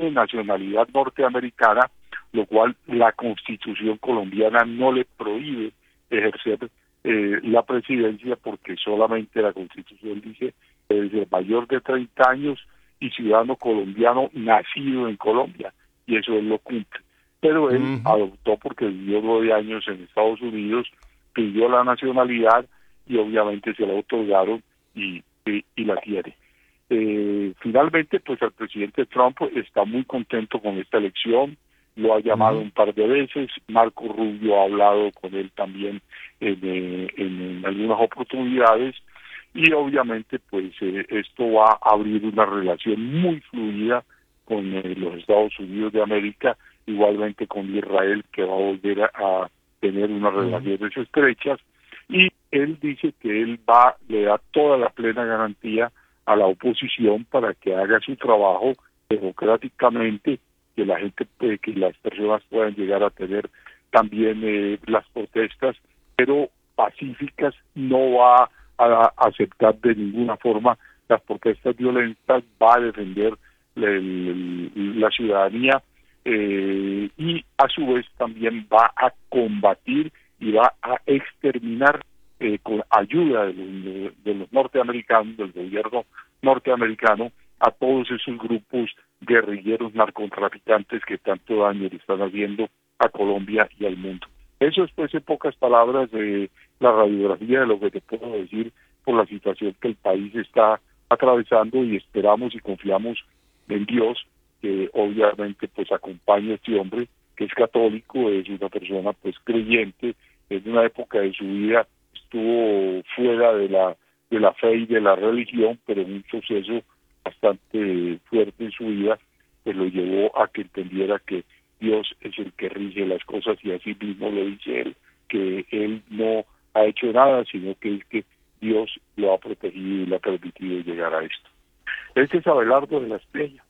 tiene nacionalidad norteamericana, lo cual la Constitución colombiana no le prohíbe ejercer la presidencia, porque solamente la Constitución dice que es el mayor de 30 años y ciudadano colombiano nacido en Colombia, y eso él lo cumple. Pero él adoptó, porque vivió 9 años en Estados Unidos, pidió la nacionalidad y obviamente se la otorgaron y la tiene. Finalmente, pues el presidente Trump está muy contento con esta elección, lo ha llamado un par de veces, Marco Rubio ha hablado con él también en algunas oportunidades, y obviamente pues esto va a abrir una relación muy fluida con los Estados Unidos de América, igualmente con Israel, que va a volver a tener unas relaciones estrechas, y él dice que él le da toda la plena garantía a la oposición para que haga su trabajo democráticamente, que la gente, que las personas puedan llegar a tener también las protestas, pero pacíficas. No va a aceptar de ninguna forma las protestas violentas, va a defender la ciudadanía, y a su vez también va a combatir y va a exterminar con ayuda de los norteamericanos, del gobierno norteamericano, a todos esos grupos guerrilleros narcotraficantes que tanto daño le están haciendo a Colombia y al mundo. Eso es, pues, en pocas palabras, la radiografía de lo que te puedo decir por la situación que el país está atravesando, y esperamos y confiamos en Dios, que obviamente pues acompaña a este hombre, que es católico, es una persona pues creyente. En una época de su vida estuvo fuera de la fe y de la religión, pero en un suceso bastante fuerte en su vida pues lo llevó a que entendiera que Dios es el que rige las cosas, y así mismo lo dice él, que él no ha hecho nada, sino que es que Dios lo ha protegido y le ha permitido llegar a esto. Este es Abelardo de la Estrella.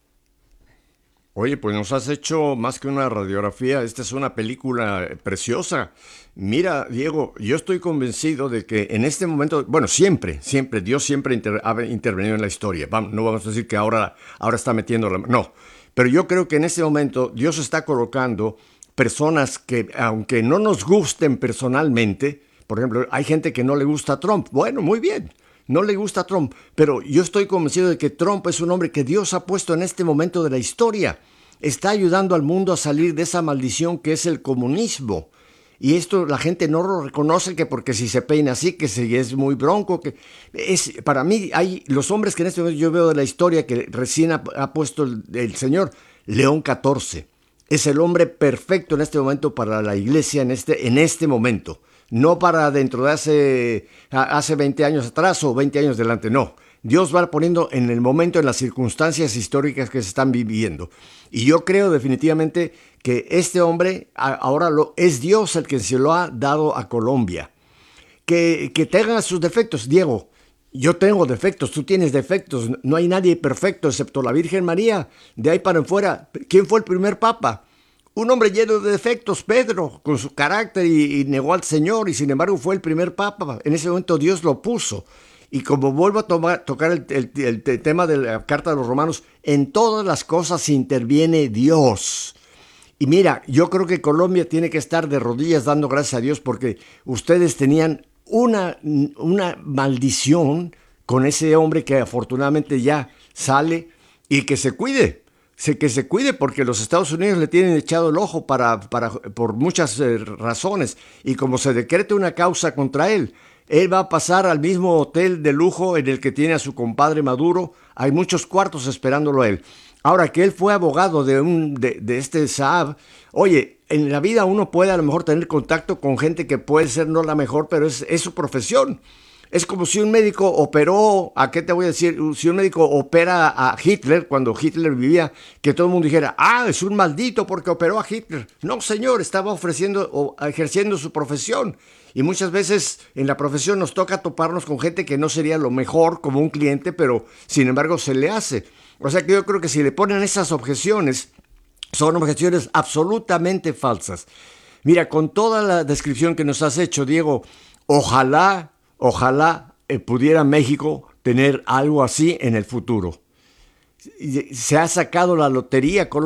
Oye, pues nos has hecho más que una radiografía, esta es una película preciosa. Mira, Diego, yo estoy convencido de que en este momento, bueno, siempre, Dios siempre ha intervenido en la historia. No vamos a decir que ahora está metiendo no. Pero yo creo que en este momento Dios está colocando personas que, aunque no nos gusten personalmente, por ejemplo, hay gente que no le gusta a Trump. Bueno, muy bien. No le gusta a Trump, pero yo estoy convencido de que Trump es un hombre que Dios ha puesto en este momento de la historia. Está ayudando al mundo a salir de esa maldición que es el comunismo. Y esto la gente no lo reconoce, que porque si se peina así, que si es muy bronco, que es, para mí hay los hombres que en este momento yo veo de la historia que recién ha puesto el señor León XIV. Es el hombre perfecto en este momento para la iglesia en este momento. No para dentro de hace 20 años atrás o 20 años adelante, no. Dios va poniendo en el momento, en las circunstancias históricas que se están viviendo. Y yo creo definitivamente que este hombre ahora es Dios el que se lo ha dado a Colombia. Que tenga sus defectos, Diego. Yo tengo defectos, tú tienes defectos. No hay nadie perfecto excepto la Virgen María. De ahí para en fuera, ¿quién fue el primer papa? Un hombre lleno de defectos, Pedro, con su carácter, y negó al Señor, y sin embargo fue el primer papa. En ese momento Dios lo puso. Y como vuelvo a tocar el tema de la Carta de los Romanos, en todas las cosas interviene Dios. Y mira, yo creo que Colombia tiene que estar de rodillas dando gracias a Dios, porque ustedes tenían una maldición con ese hombre que afortunadamente ya sale, y que se cuide. Que se cuide, porque los Estados Unidos le tienen echado el ojo por muchas razones, y como se decrete una causa contra él va a pasar al mismo hotel de lujo en el que tiene a su compadre Maduro. Hay muchos cuartos esperándolo a él. Ahora que él fue abogado de este Saab, oye, en la vida uno puede a lo mejor tener contacto con gente que puede ser no la mejor, pero es su profesión. Es como si un médico operó, ¿a qué te voy a decir? Si un médico opera a Hitler, cuando Hitler vivía, que todo el mundo dijera, es un maldito porque operó a Hitler. No, señor, estaba ofreciendo o ejerciendo su profesión. Y muchas veces en la profesión nos toca toparnos con gente que no sería lo mejor como un cliente, pero sin embargo se le hace. O sea que yo creo que si le ponen esas objeciones, son objeciones absolutamente falsas. Mira, con toda la descripción que nos has hecho, Diego, ojalá pudiera México tener algo así en el futuro. Se ha sacado la lotería